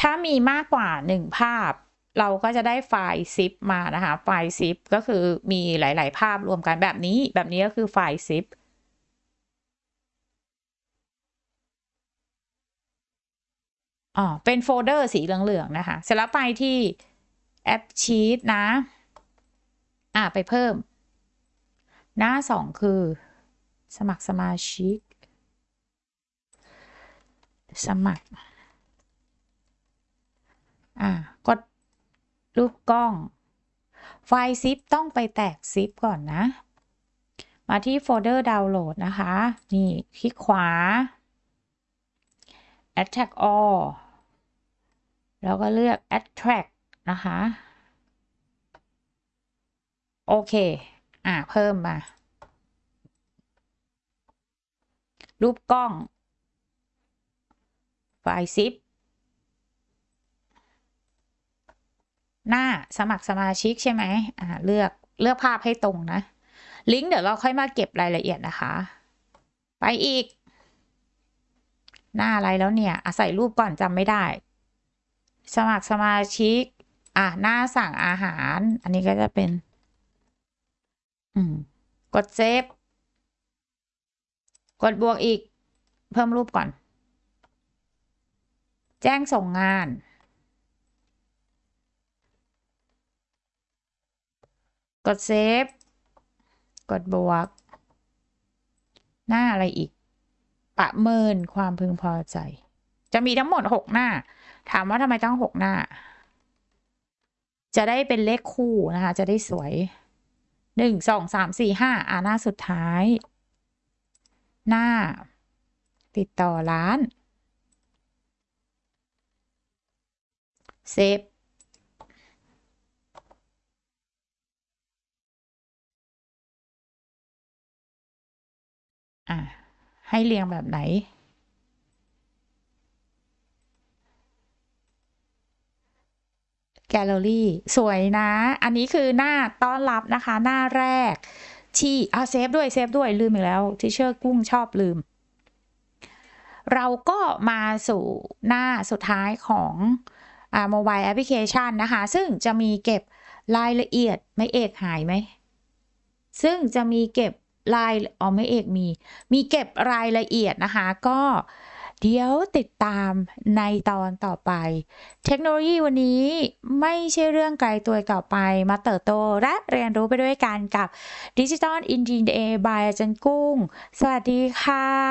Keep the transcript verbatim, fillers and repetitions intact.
ถ้ามีมากกว่าหนึ่งภาพเราก็จะได้ไฟล์ ซิป มานะคะไฟล์ ซิป ก็คือมีหลายๆภาพรวมกันแบบนี้แบบนี้ก็คือไฟล์ ซิป อ๋อเป็นโฟลเดอร์สีเหลืองๆนะคะเสร็จแล้วไปที่แอปชีตนะอ่าไปเพิ่มหน้าสองคือสมัครสมาชิกสมัครอ่ากดรูปกล้องไฟล์ ซิป ต้องไปแตก ซิป ก่อนนะมาที่โฟลเดอร์ดาวน์โหลดนะคะนี่คลิกขวา Attract all แล้วก็เลือก Attract นะคะโอเคอ่าเพิ่มมารูปกล้องไฟล์ ซิป หน้าสมัครสมาชิกใช่ไหมอ่าเลือกเลือกภาพให้ตรงนะลิงก์เดี๋ยวเราค่อยมาเก็บรายละเอียดนะคะไปอีกหน้าอะไรแล้วเนี่ยอ่ะใส่รูปก่อนจำไม่ได้สมัครสมาชิกอ่ะหน้าสั่งอาหารอันนี้ก็จะเป็นอืมกดเซฟกดบวกอีกเพิ่มรูปก่อนแจ้งส่งงานกดเซฟกดบวกหน้าอะไรอีกประเมินความพึงพอใจจะมีทั้งหมดหกหน้าถามว่าทำไมต้องหกหน้าจะได้เป็นเลขคู่นะคะจะได้สวยหนึ่งสองสามสี่ห้าอ่าหน้าสุดท้ายหน้าติดต่อร้านเซฟอ่ะให้เรียงแบบไหนแกลเลอรี่สวยนะอันนี้คือหน้าต้อนรับนะคะหน้าแรกที่เอาเซฟด้วยเซฟด้วยลืมอีกแล้วที่เชื่อกุ้งชอบลืมเราก็มาสู่หน้าสุดท้ายของอ่าโมบายแอปพลิเคชันนะคะซึ่งจะมีเก็บรายละเอียดไม่เอกหายไหมซึ่งจะมีเก็บรายอ๋อไม่เอกมีมีเก็บรายละเอียดนะคะก็เดี๋ยวติดตามในตอนต่อไปเทคโนโลยีวันนี้ไม่ใช่เรื่องไกลตัวต่อไปมาเติบโตและเรียนรู้ไปด้วยกันกับ Digital Engineer by อาจารย์กุ้งสวัสดีค่ะ